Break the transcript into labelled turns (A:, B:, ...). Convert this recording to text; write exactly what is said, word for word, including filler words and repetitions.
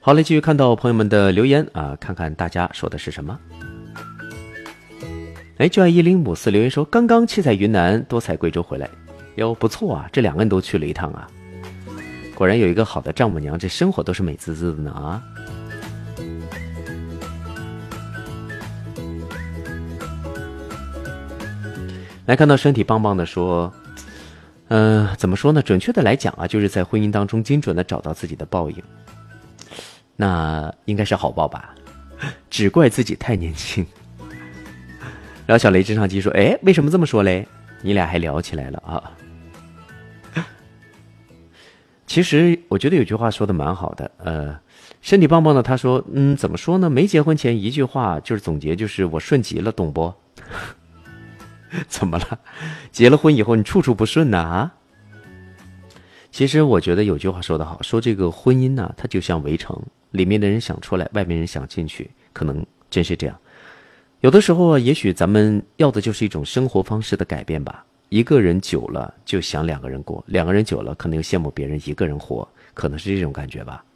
A: 好嘞，继续看到朋友们的留言啊，看看大家说的是什么。哎，就爱一零五四留言说，刚刚七彩云南，多彩贵州回来，哟，不错啊，这两个人都去了一趟啊。果然有一个好的丈母娘，这生活都是美滋滋的呢啊。来看到身体棒棒的说，嗯、呃，怎么说呢？准确的来讲啊，就是在婚姻当中精准的找到自己的报应。那应该是好报吧，只怪自己太年轻。然后小雷直上机说，哎，为什么这么说嘞？你俩还聊起来了啊。其实我觉得有句话说的蛮好的，呃，身体棒棒的他说，嗯，怎么说呢？没结婚前一句话就是总结，就是我顺极了，懂不？怎么了？结了婚以后你处处不顺呢啊？其实我觉得有句话说得好，说这个婚姻呢、啊，它就像围城，里面的人想出来，外面人想进去，可能真是这样。有的时候啊，也许咱们要的就是一种生活方式的改变吧。一个人久了就想两个人过，两个人久了可能又羡慕别人一个人活，可能是这种感觉吧。